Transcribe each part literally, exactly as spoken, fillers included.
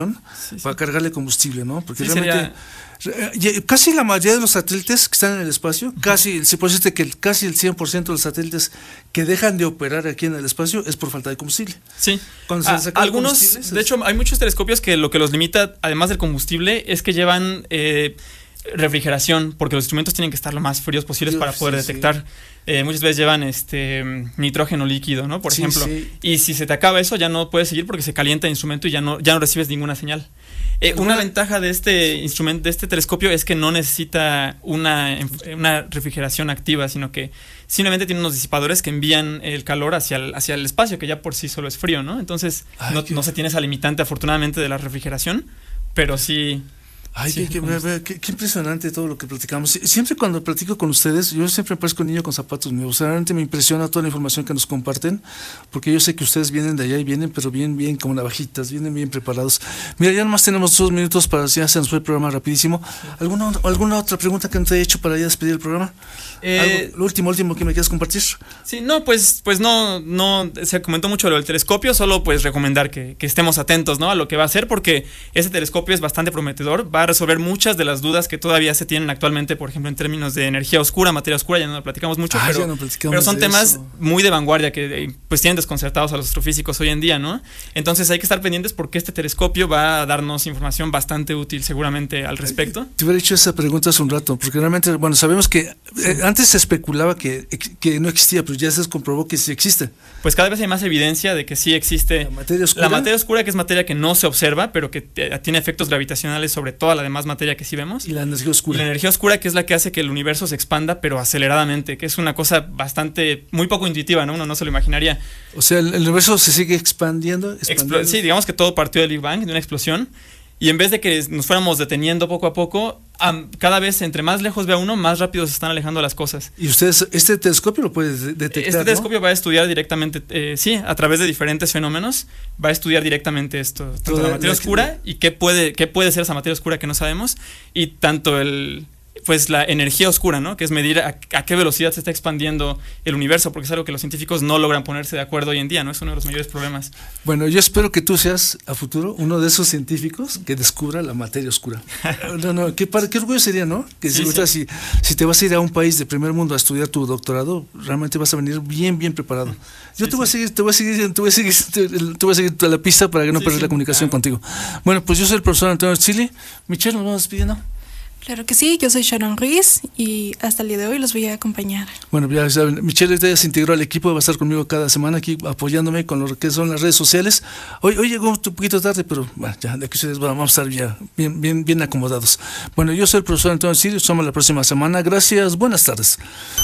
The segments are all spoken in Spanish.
sí, sí. para cargarle combustible, ¿no? Porque sí, realmente sería... casi la mayoría de los satélites que están en el espacio, uh-huh. casi, se puede decir que el, casi el cien por ciento de los satélites que dejan de operar aquí en el espacio es por falta de combustible. Sí. Cuando se ah, algunos, de hecho, hay muchos telescopios que lo que los limita, además del combustible, es que llevan eh, refrigeración, porque los instrumentos tienen que estar lo más fríos posibles Dios, para poder sí, detectar. Sí. Eh, muchas veces llevan este nitrógeno líquido, ¿no? Por sí, ejemplo. Sí. Y si se te acaba eso, ya no puedes seguir porque se calienta el instrumento y ya no, ya no recibes ninguna señal. Eh, una ventaja de este instrumento, de este telescopio, es que no necesita una, una refrigeración activa, sino que simplemente tiene unos disipadores que envían el calor hacia el, hacia el espacio, que ya por sí solo es frío, ¿no? Entonces Ay, no, qué... no se tiene esa limitante, afortunadamente, de la refrigeración, pero sí... Ay, sí, qué, qué, qué, qué impresionante todo lo que platicamos. Siempre cuando platico con ustedes, yo siempre parezco un niño con zapatos nuevos. O sea, realmente me impresiona toda la información que nos comparten, porque yo sé que ustedes vienen de allá y vienen, pero bien, bien como navajitas, vienen bien preparados. Mira, ya nomás tenemos dos minutos para ya se nos fue el programa rapidísimo. ¿Alguna, alguna otra pregunta que no te he hecho para ya despedir el programa? Eh, ¿Algo, lo último, último que me quieras compartir? Sí, no, pues, pues no, no se comentó mucho lo del telescopio, solo pues recomendar que, que estemos atentos, ¿no? A lo que va a hacer, porque ese telescopio es bastante prometedor, va a resolver muchas de las dudas que todavía se tienen actualmente, por ejemplo, en términos de energía oscura, materia oscura, ya no lo platicamos mucho, ah, pero, no platicamos pero son temas eso. muy de vanguardia que pues tienen desconcertados a los astrofísicos hoy en día, ¿no? Entonces hay que estar pendientes porque este telescopio va a darnos información bastante útil seguramente al respecto. Te hubiera hecho esa pregunta hace un rato, porque realmente, bueno, sabemos que eh, antes se especulaba que, que no existía, pero ya se comprobó que sí existe. Pues cada vez hay más evidencia de que sí existe. La materia oscura. La materia oscura, que es materia que no se observa, pero que tiene efectos gravitacionales sobre toda la demás materia que sí vemos. Y la energía oscura. Y la energía oscura, que es la que hace que el universo se expanda, pero aceleradamente, que es una cosa bastante, muy poco intuitiva, ¿no? Uno no se lo imaginaría. O sea, el, el universo se sigue expandiendo. expandiendo. Explo- sí, digamos que todo partió del Big Bang, de una explosión. Y en vez de que nos fuéramos deteniendo poco a poco, um, cada vez entre más lejos vea uno, más rápido se están alejando las cosas. ¿Y ustedes, este telescopio lo puede detectar? Este telescopio ¿no? va a estudiar directamente, eh, sí, a través de diferentes fenómenos, va a estudiar directamente esto, tanto Toda la materia la oscura que... y qué puede, qué puede ser esa materia oscura que no sabemos, y tanto el... pues la energía oscura, ¿no? Que es medir a, a qué velocidad se está expandiendo el universo, porque es algo que los científicos no logran ponerse de acuerdo hoy en día, ¿no? Es uno de los mayores problemas. Bueno, yo espero que tú seas a futuro uno de esos científicos que descubra la materia oscura. No, no, qué, qué orgullo sería, ¿no? Que sí, si, sí. Si, si te vas a ir a un país de primer mundo a estudiar tu doctorado, realmente vas a venir bien, bien preparado. Yo sí, te voy sí. a seguir, te voy a seguir, te voy a seguir, te, te voy a seguir a la pista para que no sí, pierdas sí. la comunicación ah. contigo. Bueno, pues yo soy el profesor Antonio Chili. Michelle, nos vamos despidiendo. Claro que sí, yo soy Sharon Ruiz y hasta el día de hoy los voy a acompañar. Bueno, ya saben, Michelle ya se integró al equipo, va a estar conmigo cada semana aquí apoyándome con lo que son las redes sociales. Hoy, hoy llegó un poquito tarde, pero bueno, ya de aquí ustedes vamos a estar ya bien, bien, bien acomodados. Bueno, yo soy el profesor Antonio Sirio, somos la próxima semana. Gracias, buenas tardes.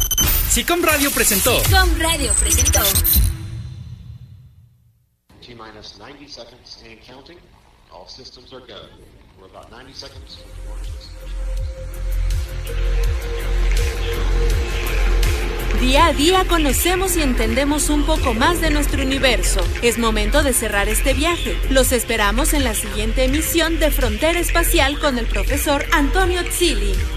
SICOM Radio presentó. SICOM Radio presentó. T-minus ninety seconds and counting. All systems are go. We're about ninety seconds from launch this. Día a día conocemos y entendemos un poco más de nuestro universo. Es momento de cerrar este viaje. Los esperamos en la siguiente emisión de Frontera Espacial con el profesor Antonio Zilli.